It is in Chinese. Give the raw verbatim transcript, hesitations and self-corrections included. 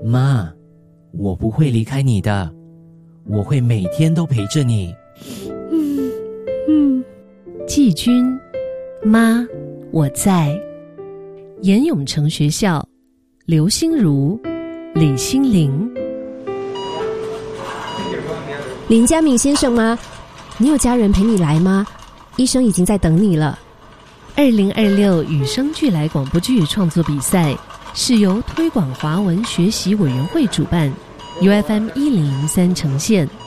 妈，我不会离开你的，我会每天都陪着你。 嗯嗯， 季军，妈，我在。严永成学校，刘心如、李心凌。 林家敏先生吗？你有家人陪你来吗？医生已经在等你了。 二零二六与生俱来广播剧创作比赛是由推广华文学习委员会主办， U F M 一零零三呈现。